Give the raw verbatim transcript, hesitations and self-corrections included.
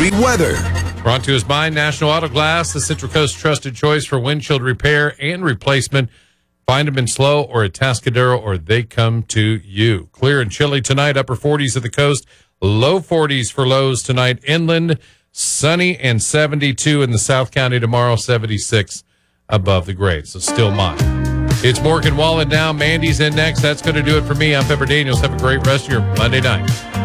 Chevy weather. Brought to us by National Auto Glass, the Central Coast trusted choice for windshield repair and replacement. Find them in Slow or at Tascadero, or they come to you. Clear and chilly tonight, upper forties at the coast, low forties for lows tonight. Inland, sunny and seventy-two in the South County tomorrow, seventy-six above the grade. So still mild. It's Morgan Wallen now. Mandy's in next. That's going to do it for me. I'm Pepper Daniels. Have a great rest of your Monday night.